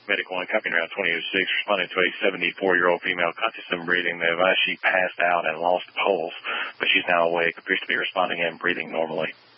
Medical and Company Route 2006 responding to a 74-year-old female conscious and breathing. They advised she passed out and lost pulse, but she's now awake, appears to be responding and breathing normally.